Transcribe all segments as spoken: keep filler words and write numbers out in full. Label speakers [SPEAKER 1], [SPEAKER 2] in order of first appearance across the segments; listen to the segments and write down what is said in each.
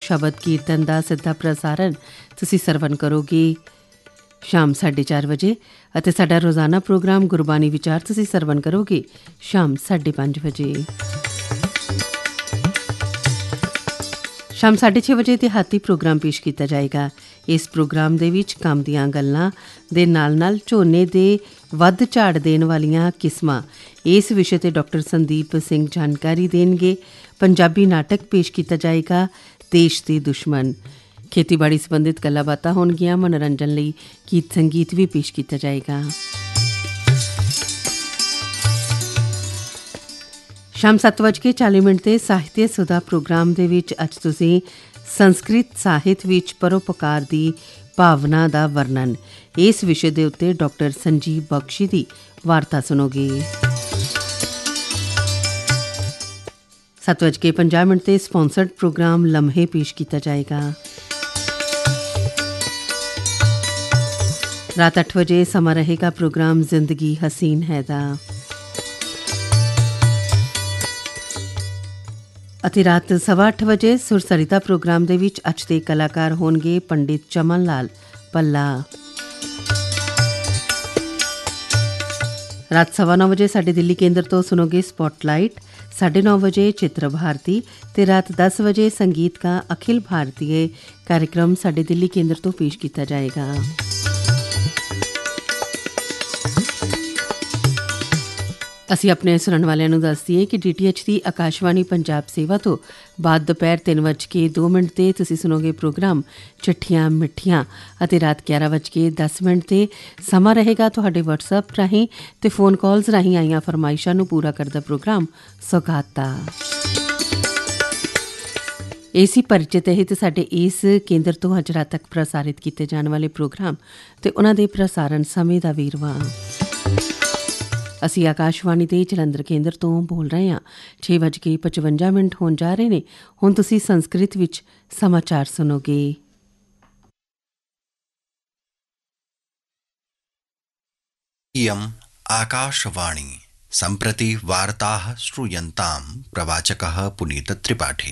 [SPEAKER 1] ਸ਼ਬਦ ਕੀਰਤਨ ਦਾ ਸਿੱਧਾ ਪ੍ਰਸਾਰਣ ਤੁਸੀਂ ਸਰਵਣ ਕਰੋਗੇ ਸ਼ਾਮ ਸਾਢੇ ਚਾਰ ਵਜੇ ਅਤੇ ਸਾਡਾ ਰੋਜ਼ਾਨਾ ਪ੍ਰੋਗਰਾਮ ਗੁਰਬਾਣੀ ਵਿਚਾਰ ਤੁਸੀਂ ਸਰਵਣ ਕਰੋਗੇ ਸ਼ਾਮ ਸਾਢੇ ਪੰਜ ਵਜੇ। ਸ਼ਾਮ ਸਾਢੇ ਛੇ ਵਜੇ ਦਿਹਾਤੀ ਪ੍ਰੋਗਰਾਮ ਪੇਸ਼ ਕੀਤਾ ਜਾਏਗਾ। ਇਸ ਪ੍ਰੋਗਰਾਮ ਦੇ ਵਿੱਚ ਕੰਮ ਦੀਆਂ ਗੱਲਾਂ ਦੇ ਨਾਲ ਨਾਲ ਝੋਨੇ ਦੇ ਵੱਧ ਝਾੜ ਦੇਣ ਵਾਲੀਆਂ ਕਿਸਮਾਂ ਇਸ ਵਿਸ਼ੇ ਤੇ ਡਾਕਟਰ ਸੰਦੀਪ ਸਿੰਘ ਜਾਣਕਾਰੀ ਦੇਣਗੇ। ਪੰਜਾਬੀ ਨਾਟਕ ਪੇਸ਼ ਕੀਤਾ ਜਾਏਗਾ ਦੇਸ਼ ਦੇ ਦੁਸ਼ਮਣ। ਖੇਤੀਬਾੜੀ ਸੰਬੰਧਿਤ ਗੱਲਾਂ ਬਾਤਾਂ ਹੋਣਗੀਆਂ। ਮਨੋਰੰਜਨ ਲਈ ਗੀਤ ਸੰਗੀਤ ਵੀ ਪੇਸ਼ ਕੀਤਾ ਜਾਏਗਾ। ਸ਼ਾਮ ਸੱਤ ਵੱਜ ਕੇ ਚਾਲੀ ਮਿੰਟ 'ਤੇ ਸਾਹਿਤਯ ਸੁਧਾ ਪ੍ਰੋਗਰਾਮ ਦੇ ਵਿੱਚ ਅੱਜ ਤੁਸੀਂ ਸੰਸਕ੍ਰਿਤ ਸਾਹਿਤ ਵਿੱਚ ਪਰਉਪਕਾਰ ਦੀ ਭਾਵਨਾ ਦਾ ਵਰਣਨ ਇਸ ਵਿਸ਼ੇ ਦੇ ਉੱਤੇ ਡਾਕਟਰ ਸੰਜੀਵ ਬਖਸ਼ੀ ਦੀ ਵਾਰਤਾ ਸੁਣੋਗੇ। ਸੱਤ ਵੱਜ ਕੇ ਪੰਜਾਹ ਮਿੰਟ 'ਤੇ ਸਪੋਂਸਰਡ ਪ੍ਰੋਗਰਾਮ ਲਮਹੇ ਪੇਸ਼ ਕੀਤਾ ਜਾਏਗਾ। ਰਾਤ ਅੱਠ ਵਜੇ ਸਮਾਂ ਰਹੇਗਾ ਪ੍ਰੋਗਰਾਮ ਜ਼ਿੰਦਗੀ ਹਸੀਨ ਹੈ ਦਾ ਅਤੇ ਰਾਤ ਸਵਾ ਅੱਠ ਵਜੇ ਸੁਰਸਰਿਤਾ ਪ੍ਰੋਗਰਾਮ ਦੇ ਵਿੱਚ ਅੱਜ ਦੇ ਕਲਾਕਾਰ ਹੋਣਗੇ ਪੰਡਿਤ ਚਮਨ ਲਾਲ ਪੱਲਾ। ਰਾਤ ਸਵਾ ਨੌ ਵਜੇ ਸਾਡੇ ਦਿੱਲੀ ਕੇਂਦਰ ਤੋਂ ਸੁਣੋਗੇ ਸਪੌਟਲਾਈਟ। ਸਾਢੇ ਨੌ ਵਜੇ ਚਿੱਤਰ ਭਾਰਤੀ ਤੇ ਰਾਤ ਦਸ ਵਜੇ ਸੰਗੀਤ ਕਾ ਅਖਿਲ ਭਾਰਤੀय ਕਾਰਜਕ੍ਰਮ ਸਾਡੇ ਦਿੱਲੀ ਕੇਂਦਰ ਤੋਂ ਪੇਸ਼ ਕੀਤਾ ਜਾਏਗਾ। ਅਸੀਂ ਆਪਣੇ ਸੁਣਨ ਵਾਲਿਆਂ ਨੂੰ ਦੱਸ ਦਈਏ ਕਿ ਡੀ ਟੀ ਐਚ ਦੀ ਆਕਾਸ਼ਵਾਣੀ ਪੰਜਾਬ ਸੇਵਾ ਤੋਂ ਬਾਅਦ ਦੁਪਹਿਰ ਤਿੰਨ ਵੱਜ ਕੇ ਦੋ ਮਿੰਟ 'ਤੇ ਤੁਸੀਂ ਸੁਣੋਗੇ ਪ੍ਰੋਗਰਾਮ ਚਿੱਠੀਆਂ ਮਿੱਠੀਆਂ ਅਤੇ ਰਾਤ ਗਿਆਰਾਂ ਵੱਜ ਕੇ ਦਸ ਮਿੰਟ 'ਤੇ ਸਮਾਂ ਰਹੇਗਾ ਤੁਹਾਡੇ ਵਟਸਐਪ ਰਾਹੀਂ ਅਤੇ ਫੋਨ ਕਾਲਸ ਰਾਹੀਂ ਆਈਆਂ ਫਰਮਾਇਸ਼ਾਂ ਨੂੰ ਪੂਰਾ ਕਰਦਾ ਪ੍ਰੋਗਰਾਮ ਸੁਗਾਤਾ। ਇਸੀ ਪਰਿਚੈ ਤਹਿਤ ਸਾਡੇ ਇਸ ਕੇਂਦਰ ਤੋਂ ਅੱਜ ਰਾਤ ਤੱਕ ਪ੍ਰਸਾਰਿਤ ਕੀਤੇ ਜਾਣ ਵਾਲੇ ਪ੍ਰੋਗਰਾਮ ਅਤੇ ਉਹਨਾਂ ਦੇ ਪ੍ਰਸਾਰਣ ਸਮੇਂ ਦਾ ਵੇਰਵਾ। ਅਸੀਂ ਆਕਾਸ਼ਵਾਣੀ ਦੇ ਜਲੰਧਰ ਕੇਂਦਰ ਤੋਂ ਬੋਲ ਰਹੇ ਹਾਂ। ਛੇ ਵੱਜ ਕੇ ਪਚਵੰਜਾ ਮਿੰਟ ਹੋਣ ਜਾ ਰਹੇ ਨੇ। ਹੁਣ ਤੁਸੀਂ ਸੰਸਕ੍ਰਿਤ ਵਿੱਚ ਸਮਾਚਾਰ ਸੁਣੋਗੇ।
[SPEAKER 2] इयम् आकाशवाणी सम्प्रति वार्ताः श्रूयन्तां प्रवाचकः पुनीत त्रिपाठी।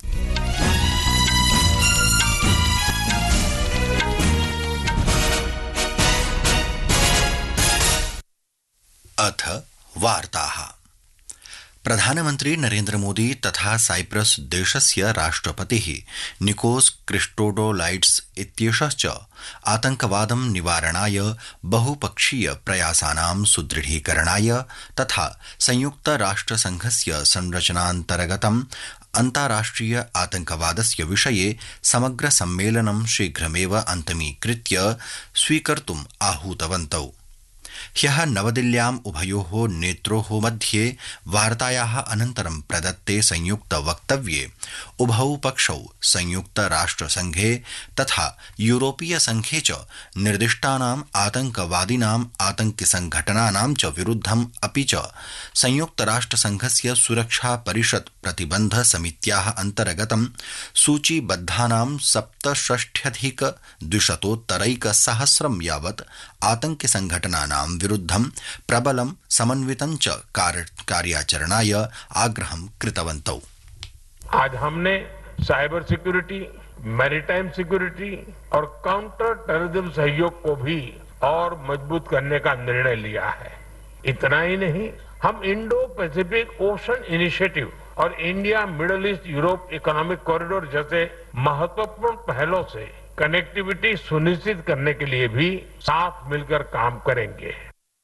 [SPEAKER 2] अथ वार्ताः। प्रधानमन्त्री नरेन्द्र मोदी तथा साइप्रस देशस्य राष्ट्रपतिः निकोस क्रिस्टोडोलाइड्स इत्येषश्च आतंकवादं निवारणाय बहुपक्षीय प्रयासानां सुदृढीकरणाय तथा संयुक्तराष्ट्रसंघस्य संरचनान्तर्गतम् अन्ताराष्ट्रिय आतंकवादस्य विषये समग्र सम्मेलनं शीघ्रमेव अन्तमीकृत्य स्वीकर्तुम् आहूतवन्तौ। ह्यः नवदिल्ल्याम् उभयोः नेत्रोः मध्ये वार्तायाः अनन्तरं प्रदत्ते संयुक्त वक्तव्ये उभौ पक्षौ संयुक्त राष्ट्रसंघे तथा यूरोपीय संघे च निर्दिष्टानाम् आतंकवादिनाम् आतंकिसंघटनानां च विरुद्धम् अपि च संयुक्त राष्ट्रसंघस्य सुरक्षा परिषत् प्रतिबन्ध समित्याः अन्तर्गतं सूचीबद्धानां सप्तषष्ट्यधिक द्विशतोत्तरैकसहस्रं यावत् आतंकिसंघटनानां विरुद्धं प्रबलं समन्वितं च कार्याचरणाय आग्रहं कृतवन्तौ।
[SPEAKER 3] आज हमने साइबर सिक्योरिटी, मैरीटाइम सिक्योरिटी और काउंटर टेररिज्म सहयोग को भी और मजबूत करने का निर्णय लिया है। इतना ही नहीं, हम इंडो पैसिफिक ओशन इनिशिएटिव और India middle east Europe economic corridor जैसे महत्वपूर्ण पहलों से कनेक्टिविटी सुनिश्चित करने के लिए भी साथ मिलकर काम करेंगे।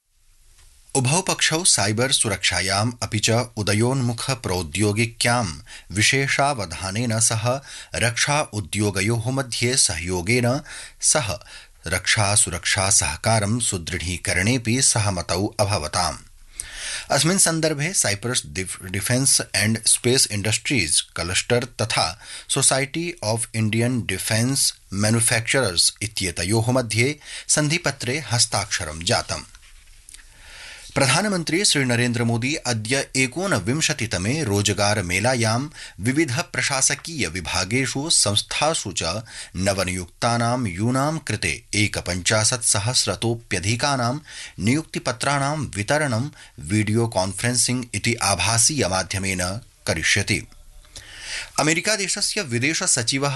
[SPEAKER 2] उभौ पक्षौ साइबर सुरक्षायाम् अपि च उदयोन्मुख प्रौद्योगिक्यां विशेषावधानेन सह रक्षा उद्योगयोः मध्ये सहयोगेन सह रक्षा सुरक्षा सहकारं सुदृढीकरणेऽपि सहमतौ अभवताम्। अस्मिन् सन्दर्भे Cyprus defence and space industries cluster तथा society of Indian defence manufacturers इत्येतयोः मध्ये सन्धिपत्रे हस्ताक्षरं जातम्। प्रधानमन्त्री श्री नरेन्द्र मोदी अद्य एकोनविंशतितमे रोजगार मेलायां विविध प्रशासकीय विभागेषु संस्थासु च नवनियुक्तानां यूनां कृते एकपञ्चाशत् सहस्रतोप्यधिकानां नियुक्तिपत्राणां वितरणं वीडियो कॉन्फ्रेंसिंग इति आभासीय माध्यमेन करिष्यति। अमेरिकादेशस्य विदेश सचिवः